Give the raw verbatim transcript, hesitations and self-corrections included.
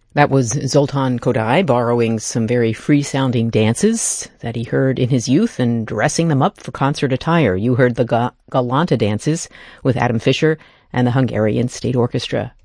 That was Zoltan Kodály borrowing some very free-sounding dances that he heard in his youth and dressing them up for concert attire. You heard the Ga- Galanta dances with Adam Fischer and the Hungarian State Orchestra.